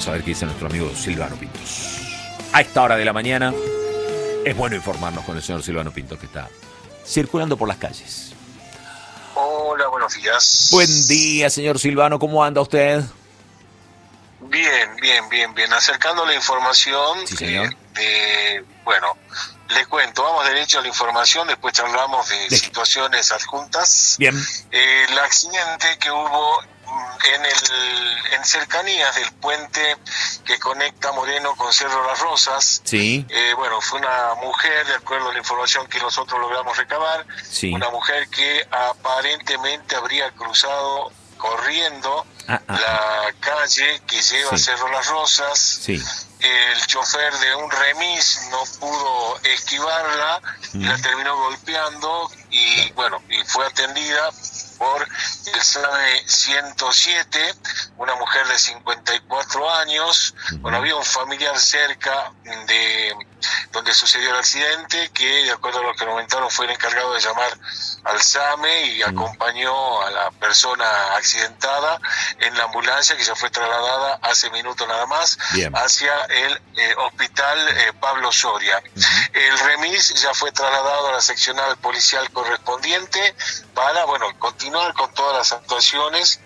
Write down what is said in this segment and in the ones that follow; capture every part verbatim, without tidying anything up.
Vamos a ver qué dice nuestro amigo Silvano Pintos. A esta hora de la mañana es bueno informarnos con el señor Silvano Pintos, que está circulando por las calles. Hola, buenos días. Buen día, señor Silvano, ¿cómo anda usted? Bien, bien, bien, bien. Acercando la información. Sí, señor. De, de, bueno, le cuento, vamos derecho a la información, después charlamos de, de... situaciones adjuntas. Bien. Eh, el accidente que hubo en el en cercanías del puente que conecta Moreno con Cerro Las Rosas. Sí. Eh, bueno, fue una mujer, de acuerdo a la información que nosotros logramos recabar, sí. Una mujer que aparentemente habría cruzado corriendo ah, ah, la calle que lleva sí. a Cerro Las Rosas. Sí. El chofer de un remis no pudo esquivarla, mm. la terminó golpeando y bueno, y fue atendida por el SAME ciento siete, una mujer de cincuenta y cuatro años. Uh-huh. Bueno, había un familiar cerca de donde sucedió el accidente que, de acuerdo a lo que comentaron, fue el encargado de llamar al SAME y uh-huh. acompañó a la persona accidentada en la ambulancia que ya fue trasladada hace minutos nada más. Bien. Hacia el eh, hospital eh, Pablo Soria. Uh-huh. El remis ya fue trasladado a la seccional policial correspondiente para, bueno, continuar con todas las actuaciones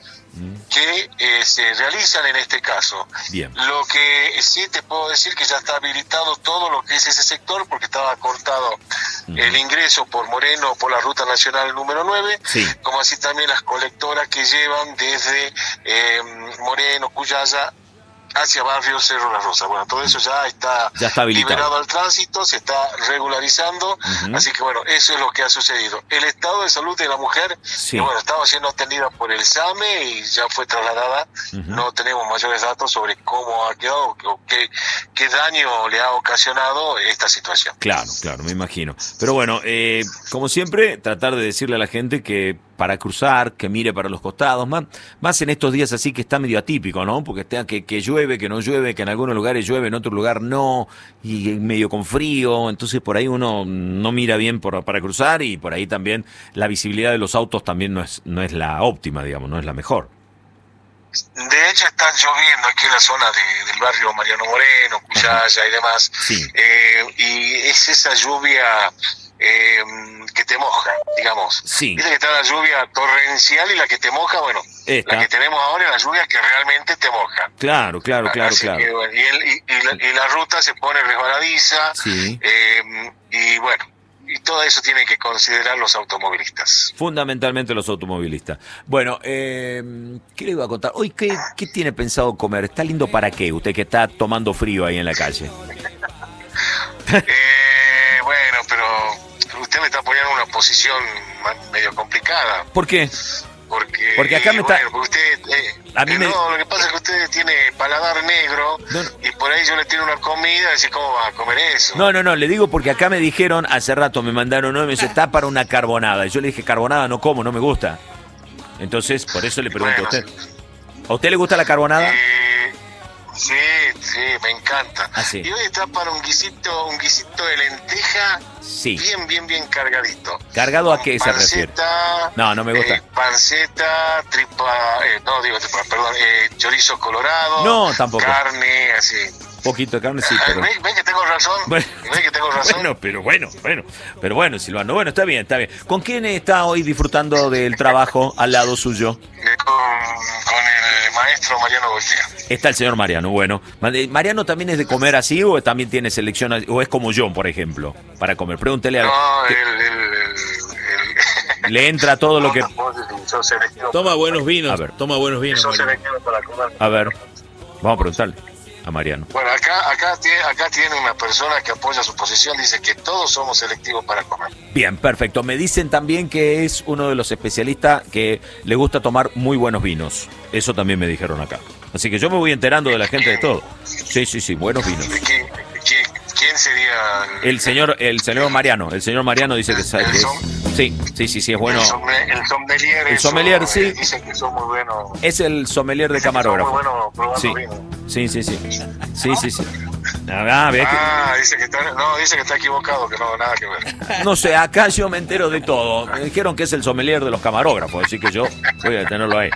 que eh, se realizan en este caso. Bien. Lo que sí te puedo decir que ya está habilitado todo lo que es ese sector porque estaba cortado uh-huh. el ingreso por Moreno por la ruta nacional número nueve, sí. como así también las colectoras que llevan desde eh, Moreno, Cuyaya hacia Barrio Cerro Las Rosas. Bueno, todo eso ya está, ya está liberado al tránsito, se está regularizando, uh-huh. así que bueno, eso es lo que ha sucedido. El estado de salud de la mujer, sí. que, bueno, estaba siendo atendida por el SAME y ya fue trasladada, uh-huh. no tenemos mayores datos sobre cómo ha quedado o qué, qué daño le ha ocasionado esta situación. Claro, claro, me imagino. Pero bueno, eh, como siempre, tratar de decirle a la gente que para cruzar, que mire para los costados, más, más en estos días así que está medio atípico, ¿no? Porque está que, que llueve, que no llueve, que en algunos lugares llueve, en otro lugar no, y medio con frío, entonces por ahí uno no mira bien por, para cruzar y por ahí también la visibilidad de los autos también no es, no es la óptima, digamos, no es la mejor. De hecho está lloviendo aquí en la zona de, del barrio Mariano Moreno, Cuyaya y demás, sí. eh, y es esa lluvia eh, que te moja, digamos. Sí. Dice que está la lluvia torrencial y la que te moja, bueno, Esta. la que tenemos ahora es la lluvia que realmente te moja. Claro, claro, claro, Así claro. Que, bueno, y, el, y, y, la, y la ruta se pone resbaladiza, sí. eh, y bueno, y todo eso tienen que considerar los automovilistas. Fundamentalmente los automovilistas. Bueno, eh, ¿qué le iba a contar? Hoy, ¿qué, ¿qué tiene pensado comer? ¿Está lindo para qué? Usted que está tomando frío ahí en la calle. eh, bueno, pero usted me está poniendo en una posición medio complicada. ¿Por qué? Porque, porque acá me bueno, está... porque usted, eh, a mí eh, me... no, lo que pasa es que usted tiene paladar negro no, no. y por ahí yo le tiro una comida y dice, ¿cómo va a comer eso? No, no, no, le digo porque acá me dijeron, hace rato me mandaron uno y me dice, está para una carbonada. Y yo le dije, carbonada no como, no me gusta. Entonces, por eso le pregunto bueno, a usted. ¿A usted le gusta la carbonada? Eh, sí, sí, me encanta. Ah, sí. Y hoy está para un guisito, un guisito de lenteja. Sí. Bien, bien, bien cargadito. ¿Cargado a Con qué se refiere? No, no me gusta. Eh, panceta, tripa, eh, no digo tripa, perdón, eh, chorizo colorado. No, tampoco. Carne, así. Poquito de carne, sí, pero... ¿Ves ve que tengo razón? Bueno, ¿Ves que tengo razón? Bueno, pero bueno, bueno. Pero bueno, Silvano, bueno, está bien, está bien. ¿Con quién está hoy disfrutando del trabajo al lado suyo? Eh, con, con el maestro Mariano Goltea. Está el señor Mariano, bueno. ¿Mariano también es de comer así o también tiene selección, o es como yo, por ejemplo, para comer? Pregúntele a... No, ¿qué? el, el, el, el... Le entra todo lo que... Toma buenos vinos, a ver. toma buenos vinos. Para comer. A ver, vamos a preguntarle a Mariano. Bueno, acá, acá, tiene, acá tiene una persona que apoya su posición, dice que todos somos selectivos para comer. Bien, perfecto. Me dicen también que es uno de los especialistas que le gusta tomar muy buenos vinos. Eso también me dijeron acá. Así que yo me voy enterando de la gente de todo. Sí, sí, sí, buenos vinos. ¿Quién, quién, quién sería? El, el señor el señor Mariano. El señor Mariano dice que sabe que es... Sí, sí, sí, sí, es bueno. El, sommelier, el sommelier, el sommelier eso, sí. Eh, dicen que son muy buenos. Es el sommelier de camarógrafo. Muy bueno probando sí. vino. sí, sí, sí. Sí, sí, sí. Ah, ve que... ah dice que está, no, dice que está equivocado, que no nada que ver. No sé, acá yo me entero de todo. Me dijeron que es el sommelier de los camarógrafos, así que yo voy a tenerlo ahí.